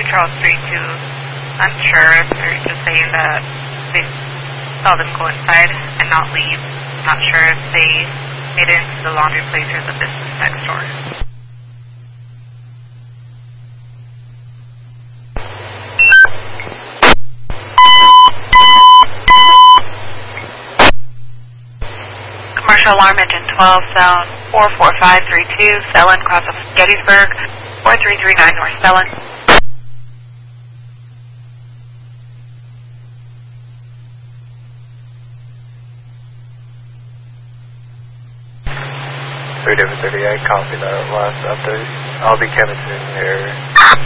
Charles Street to unsure. They're just saying that they saw them go inside and not leave. Not sure if they made it into the laundry place or the business next door. Commercial alarm engine 12, sound 44532, Selin, cross of Gettysburg, 4339 North Selin. Different 38, copy that last update. I'll be coming soon here.